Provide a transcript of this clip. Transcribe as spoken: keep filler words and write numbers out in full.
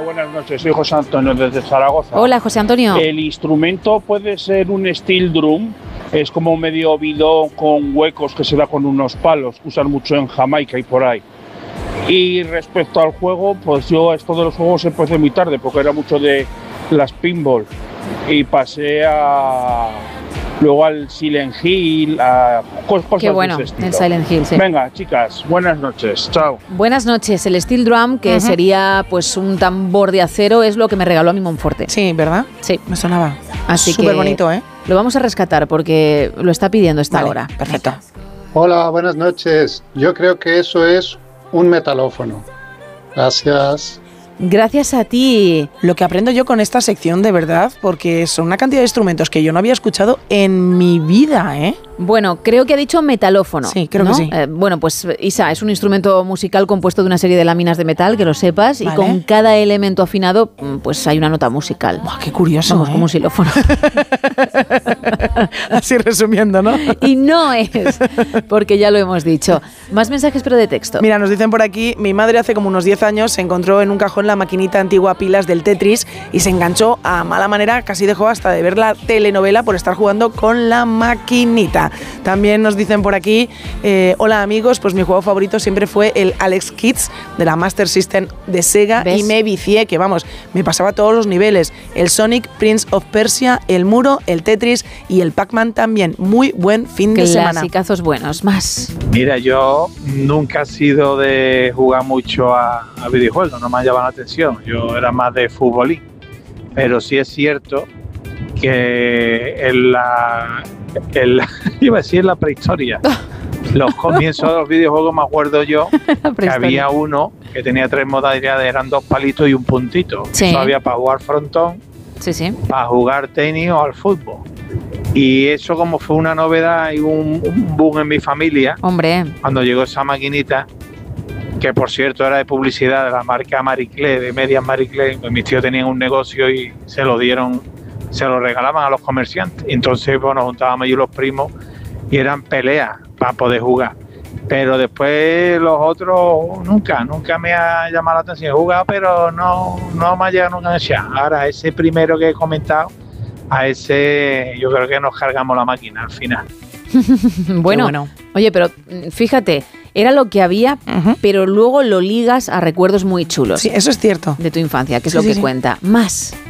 buenas noches. Soy José Antonio desde Zaragoza. Hola, José Antonio. El instrumento puede ser un steel drum. Es como medio bidón con huecos que se da con unos palos. Usan mucho en Jamaica y por ahí. Y respecto al juego, pues yo esto de los juegos empecé muy tarde porque era mucho de las pinball. Y pasé a... luego al Silent Hill, a cosas Qué bueno, de ese estilo. el Silent Hill, sí. Venga, chicas, buenas noches. Chao. Buenas noches. El steel drum, que uh-huh. sería pues un tambor de acero, es lo que me regaló a mi Monforte. Sí, ¿verdad? Sí. Me sonaba. Así Súper que bonito, ¿eh? Lo vamos a rescatar porque lo está pidiendo esta vale, hora. Perfecto. Hola, buenas noches. Yo creo que eso es un metalófono. Gracias. Gracias a ti. Lo que aprendo yo con esta sección, de verdad, porque son una cantidad de instrumentos que yo no había escuchado en mi vida, ¿eh? Bueno, creo que ha dicho metalófono. Sí, creo ¿no? que sí. Eh, bueno, pues Isa, es un instrumento musical compuesto de una serie de láminas de metal, que lo sepas, vale. y con cada elemento afinado, pues hay una nota musical. Buah, qué curioso, Vamos, ¿eh? como un xilófono. Así resumiendo, ¿no? Y no es, porque ya lo hemos dicho. Más mensajes, pero de texto. Mira, nos dicen por aquí, mi madre hace como unos diez años se encontró en un cajón la maquinita antigua pilas del Tetris y se enganchó a mala manera, casi dejó hasta de ver la telenovela por estar jugando con la maquinita. También nos dicen por aquí, eh, hola amigos, pues mi juego favorito siempre fue el Alex Kids de la Master System de Sega. ¿Ves? Y me vicié, que vamos, me pasaba todos los niveles, el Sonic, Prince of Persia, el Muro, el Tetris y el Pac-Man también. Muy buen fin de semana. Clasicazos buenos, más. Mira, yo nunca he sido de jugar mucho a, a videojuegos, no me ha llamado la atención, yo era más de futbolín, pero sí es cierto que en la, en la iba a decir en la prehistoria, los comienzos de los videojuegos me acuerdo yo que había uno que tenía tres modalidades, eran dos palitos y un puntito, sí. Eso había para jugar frontón, sí, sí. para jugar tenis o al fútbol. Y eso como fue una novedad y un, un boom en mi familia, hombre, cuando llegó esa maquinita, que por cierto era de publicidad de la marca Marie Claire, de medias Marie Claire, pues mis tíos tenían un negocio y se lo dieron, se lo regalaban a los comerciantes. Entonces pues, nos juntábamos yo y los primos y eran peleas para poder jugar. Pero después los otros nunca, nunca me ha llamado la atención. He jugado, pero no, no me ha llegado nunca a decir. Ahora ese primero que he comentado, a ese yo creo que nos cargamos la máquina al final. bueno, bueno, oye, pero fíjate, era lo que había, uh-huh. pero luego lo ligas a recuerdos muy chulos. Sí, eso es cierto. De tu infancia, que es sí, lo sí, que sí. cuenta. Más.